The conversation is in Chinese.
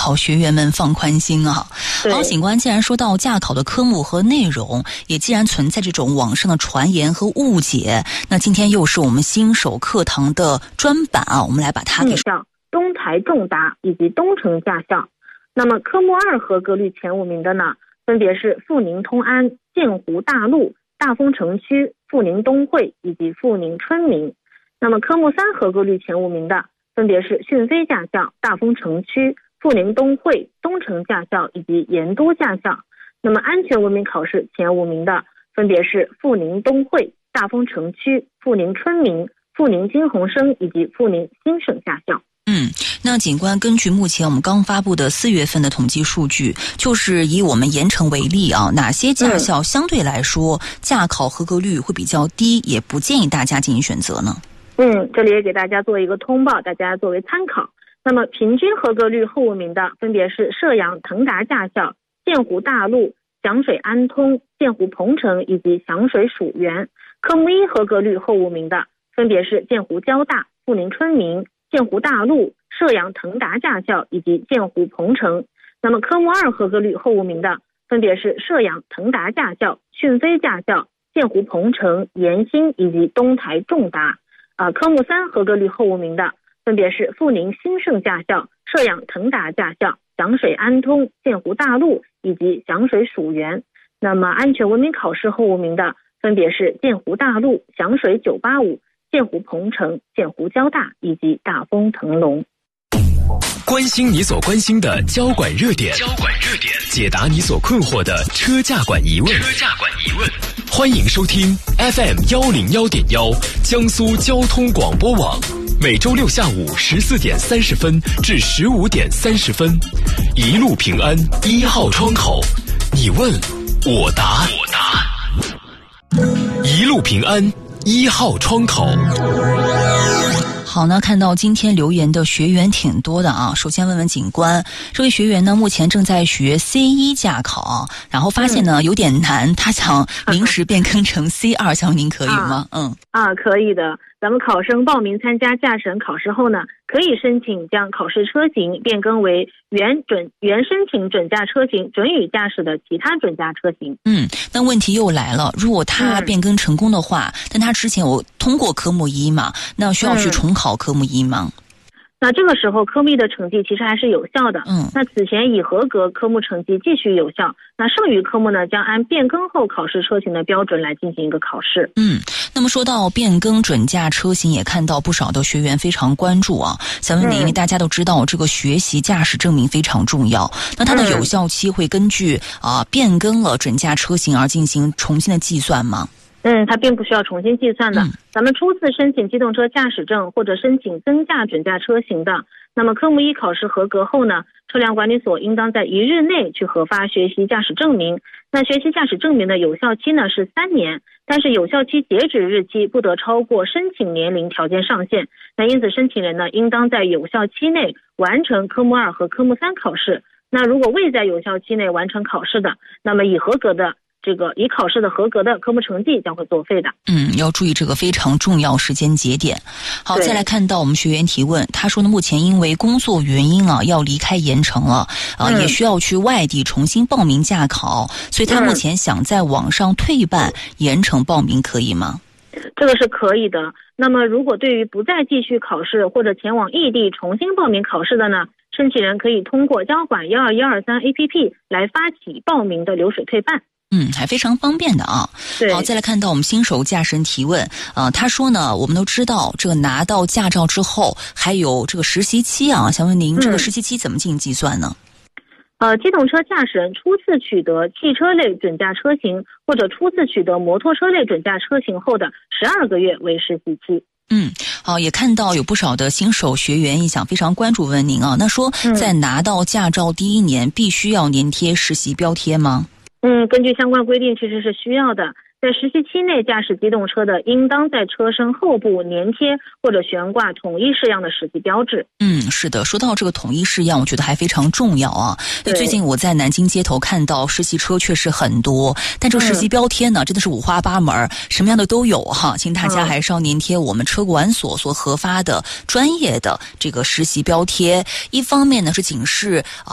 考学员们放宽心啊。好，警官既然说到驾考的科目和内容，也既然存在这种网上的传言和误解，那今天又是我们新手课堂的专版啊，我们来把它给东台重达以及东城驾校。那么科目2合格率前5名的呢，分别是富宁通安、建湖大路、大丰城区、富宁东汇以及富宁春明。那么科目3合格率前5名的分别是讯飞驾校、大丰城区、富宁东汇、东城驾校以及盐都驾校。那么安全文明考试前5名的分别是富宁东汇、大丰城区、富宁春明、富宁金鸿生以及富宁新盛驾校。 那警官根据目前我们刚发布的4月份的统计数据，就是以我们盐城为例啊，哪些驾校相对来说驾考合格率会比较低，也不建议大家进行选择呢？ 这里也给大家做一个通报，大家作为参考。那么平均合格率后5名的分别是射阳腾达驾校、建湖大路、响水安通、建湖鹏城以及响水蜀园。科目1合格率后5名的分别是建湖交大、富宁春明、建湖大路、射阳腾达驾校以及建湖鹏城。那么科目2合格率后5名的分别是射阳腾达驾校、讯飞驾校、建湖鹏城、延兴以及东台重达。科目3合格率后5名的分别是富宁新盛驾校、射阳腾达驾校、响水安通、建湖大路以及响水蜀园。那么安全文明考试后5名的分别是建湖大路、响水985、建湖鹏城、建湖交大以及大丰腾龙。 关心你所关心的交管热点，解答你所困惑的车驾管疑问。欢迎收听 FM 101.1江苏交通广播网，每周6下午14点30分至15点30分，一路平安1号窗口，你问我答，一路平安1号窗口。 好呢，看到今天留言的学员挺多的啊。首先问问警官，这位学员呢目前正在学 C1 驾考，然后发现呢有点难，他想临时变更成 C2，想问您可以吗？ 可以的。咱们考生报名参加驾驶考试后呢，可以申请将考试车型变更为原申请准驾车型准予驾驶的其他准驾车型。 那问题又来了，如果他变更成功的话，但他之前我通过科目1嘛，那需要去重考科目1吗？ 那这个时候科目1的成绩其实还是有效的。那此前已合格科目成绩继续有效，那剩余科目呢将按变更后考试车型的标准来进行一个考试。 那么说到变更准驾车型，也看到不少的学员非常关注啊。想问您，因为大家都知道这个学习驾驶证明非常重要，那它的有效期会根据变更了准驾车型而进行重新的计算吗？ 它并不需要重新计算的。咱们初次申请机动车驾驶证或者申请增驾准驾车型的，那么科目1考试合格后呢，车辆管理所应当在1日内去核发学习驾驶证明。那学习驾驶证明的有效期呢是3年，但是有效期截止日期不得超过申请年龄条件上限。那因此申请人呢应当在有效期内完成科目2和科目3考试。那如果未在有效期内完成考试的，那么已考试的合格的科目成绩将会作废的。 要注意这个非常重要时间节点。好，再来看到我们学员提问，他说呢，目前因为工作原因要离开盐城了，也需要去外地重新报名驾考，所以他目前想在网上退办盐城报名，可以吗？ 这个是可以的。那么如果对于不再继续考试或者前往异地重新报名考试的呢，申请人可以通过交管12123 APP 来发起报名的流水退办。 还非常方便的啊。好，再来看到我们新手驾驶人提问，他说呢，我们都知道这个拿到驾照之后还有这个实习期啊，想问您这个实习期怎么进行计算呢？ 机动车驾驶人初次取得汽车类准驾车型或者初次取得摩托车类准驾车型后的12个月为实习期。 好，也看到有不少的新手学员也想非常关注问您啊，那说在拿到驾照第1年必须要粘贴实习标贴吗？ 根据相关规定其实是需要的。在实习期内驾驶机动车的，应当在车身后部粘贴或者悬挂统一式样的实习标志。 是的，说到这个统一式样，我觉得还非常重要啊。因为最近我在南京街头看到实习车确实很多，但这个实习标贴呢，真的是五花八门，什么样的都有哈。请大家还是要粘贴我们车管所所核发的专业的这个实习标贴。一方面呢是警示